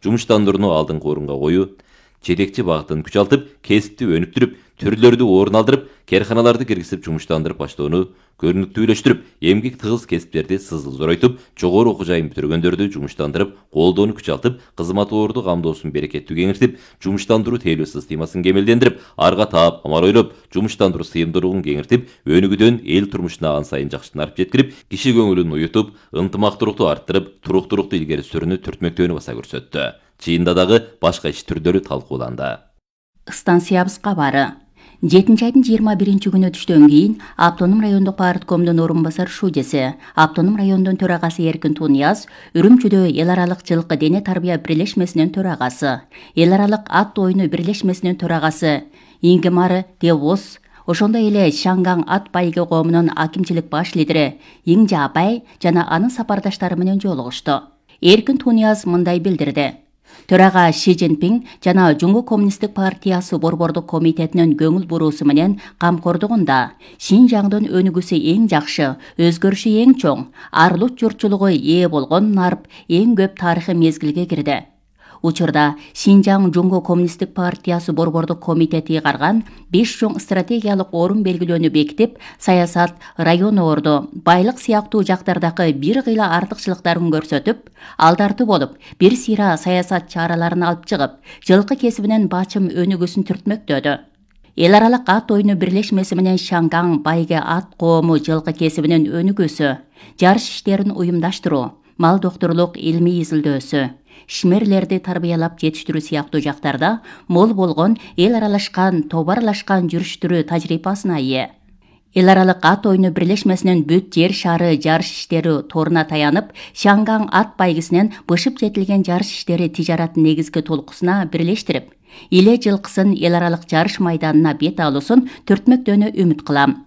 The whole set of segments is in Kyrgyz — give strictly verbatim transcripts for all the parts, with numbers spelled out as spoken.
жумуштандырууну алдыңкы орунга коюу, жетекчи багытын күч алтып, кесипти өнүктүрүп, түрлөрдү орун керханаларды киргизип жумуштандырып баштоону көрүнүктүүлөштүрүп, эмгек тыгыз кесиптерди сызылзоройтуп, жогору окуу жайын бүтүргөндөрдү жумуштандырып, колдоону күчалтып, кызматтууларды камдоосун берекеттүү кеңиртип, жумуштандыруу тейлөө системасын кемелдендирип, арга таап, амал ойлоп, жумуштандыруу сыйымдуулугун кеңиртип, өнүгүүдөн эл турмушуна ан сайын жакшынарып жеткирип, киши көңүлүн уютуп, ынтымактуулукту арттырып, туруктуулукту илгери сүрүүнү түртмөктөөнү баса көрсөттү. Жыйында дагы башка иш түрдөрү талкууланды. Станциябыз кабары. жетинчи айдын жыйырма биринчи күнү түштөн кийин Автоном райондук парткомдун орун басар шужеси, Автоном райондун төрагасы Эркин Тунияз, Үрүмчүдө эл аралык жылкы дене тарбия бирлешмесинин төрагасы, эл аралык ат оюну бирлешмесинин төрагасы Ингемар Девос, ошондой эле Шанган ат байыгы коомунун акимчилик баш лидери Иң Жабай жана анын сапардаштары менен жолугушту. Эркин Тунияз мындай билдирди. Төрага Ши Цзиньпин жана Жумгу коммунисттик партиясы борбордук комитетинин көңүл буруусу менен камкордугунда Шинжаңдын өнүгүүсү эң жакшы, өзгөрүшү эң чоң, арлык журтчулугу ээ болгон нарп эң көп тарыхый мезгилге кирди. Учурда Шинжаң Жумгу коммунисттик партиясы борбордук комитети карган беш чоң стратегиялык орун белгилөөнү бекитип, саясат, район орду, байлык сыяктуу жактардагы бир кыйла артыкчылыктарын көрсөтүп, алдарты болуп, бир сыйра саясат чараларын алып чыгып, жылкы кесибинин бачым өнүгүүсүн түртмөктөдү. Эл аралык ат оюну бирлешмеси менен Шанган байыгы ат коому жылкы кесибинин өнүгүүсү, жарыш иштерин уюмдаштыруу, мал доктурлук илмий изилдөөсү, шимерлерди тарбиялап жетиштирүү сыяктуу жактарда мол болгон эл аралашкан, тобарлашкан жүрүштүрүү тажрыйбасына ээ. Эл аралык ат оюну бирлешмесинин бүт жер шары жарыш иштери торуна таянып, Шанган ат байгысынын бышып жетилген жарыш иштери тижараттын негизги толкусуна бирлештирип, иле жылкысын эл аралык жарыш майданына бет алуусун түртмөктөөнү үмүт кылам.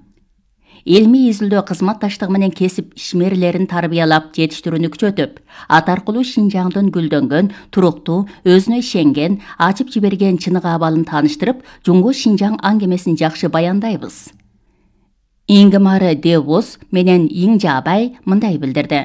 Илмий изилдөө кызматташтыгы менен кесип ишмерлерин тарбиялап жетиштирүүнү күчөтүп, ат аркылуу Шинжаңдын гүлдөнгөн, туруктуу, өзүнө ишенген, ачып жиберген чыныгы абалын тааныштырып, Жумгу Шинжаң аңгемесин жакшы баяндайбыз. Ингемар Девос менен Иң Жабай мындай билдирди.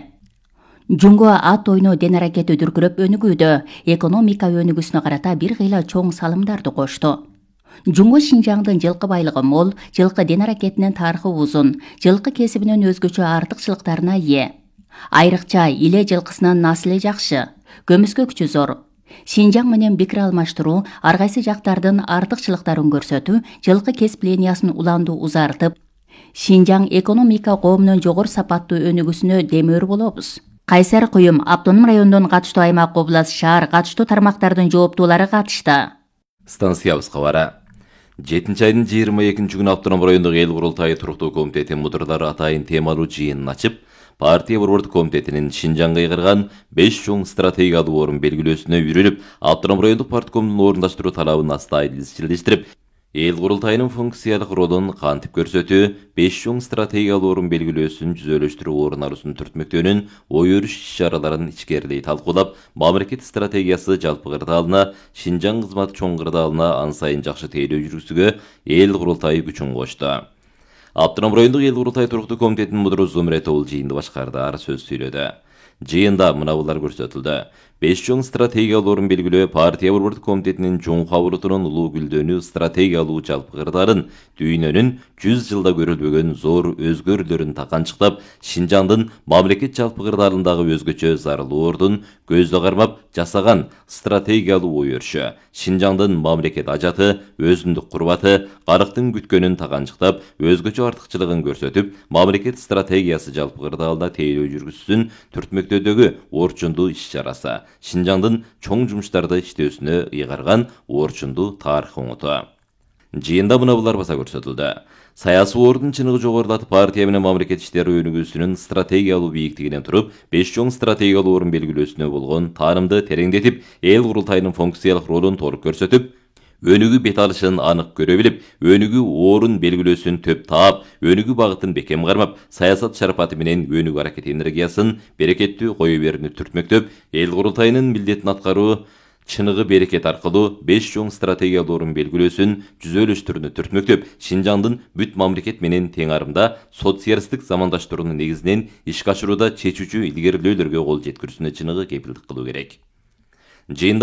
Жумгу ат оюну ден аракети дүркүрөп өнүгүүдө, экономика өнүгүүсүнө карата бир кыйла чоң салымдарды кошту. Жумгу Шинжаңдын жылкы байлыгы мол, жылкы ден аракетинин тарыхы узун, жылкы кесибинин өзгөчө артыкчылыктарына ээ. Айрыкча иле жылкысынын наслы жакшы, көмүскө күчү зор. Шинжаң менен пикир алмаштыруу, ар кайсы жактардын артыкчылыктарын көрсөтүү, жылкы кесип линиясын уланду узартып, Шинжаң экономика коомунун жогору сапаттуу өнүгүүсүнө демөөр болобуз. Кайсар куюм Автоном райондон катыштуу аймак, область, шаар катыштуу тармактардын жооптуулары катышты. Станциябыз кабары. жетинчи айдын жыйырма экинчи күнү Автоном райондук эл курултайы туруктуу комитети мудурлары атайын темалуу жыйынын ачып, партия борбордук комитетинин Шинжаңга кырган беш чоң стратегиялуу орун белгилөөсүнө үйрөнүп, Автоном райондук парткомдун орундаштыруу талабын астайын изчилдештирип, эл курултайынын функциялык ролун кантип көрсөтүү, беш чоң стратегиялуу орун белгилөөсүн жүзөлөштүрүү орун алуусун түртмөктөөнүн ой өрүш иш-чараларын ичкерилей талкуулап, мамлекет стратегиясы жалпы кырдаалына, Шинжаң кызматы чоң кырдаалына ан сайын жакшы тейлөө жүргүзүүгө эл курултайы күчүн кошту. Автоном райондук эл курултайы туруктуу комитетинин мудуру Зумрет уулу жыйынды башкарды, ар сөз сүйлөдү. Жыйында мынабулар көрсөтүлдү. беш чоң стратегиялуу орун белгилөө партия борбордук комитетинин чоң кабылытынын улуу гүлдөнүү стратегиялуу жалпы кырдаалын дүйнөнүн жүз жылда көрүлбөгөн зор өзгөрүүлөрүн таканчыктап, Шинжаңдын мамлекет жалпы кырдаалындагы өзгөчө зарылуу ордун көздө кармап жасаган стратегиялуу ой өрүшү, Шинжаңдын мамлекет ажаты, өзүндүк курбаты, карыктын күткөнүн таканчыктап, өзгөчө артыкчылыгын көрсөтүп, мамлекет стратегиясы жалпы кырдаалда тейлөө жүргүзүүсүн түртмөктөөдөгү орчундуу иш-чарасы, Шинжаңдын чоң жумуштарды иштөөсүнө ыйгарган орчундуу тарых оңуту. Жыйында мынабулар баса көрсөтүлдү. Саясий ордун чыныгы жогорулатып, партия менен мамлекет иштери өнүгүүсүнүн стратегиялуу бийиктигинен туруп, беш чоң стратегиялуу орун белгилөөсүнө болгон таанымды тереңдетип, эл курултайынын функциялык ролун толук көрсөтүп, өнүгүү бет алышын анык көрө билип, өнүгүү орун белгилөөсүн төп таап, өнүгүү багытын бекем кармап, саясат шарапаты менен өнүгүү аракет энергиясын берекеттүү кое берүүнү түртмөктөп, эл курултайынын милдетин аткаруу чыныгы берекет аркылуу беш чоң стратегиялуу орун белгилөөсүн жүзөлөштүрүүнү түртмөктөп, Шинжаңдын бүт мамлекет менен тең арымда социалисттик замандаштыруунун негизинен ишке ашырууда чечүүчү илгерилөөлөргө кол жеткирүүсүнө чыныгы кепилдик кылуу керек.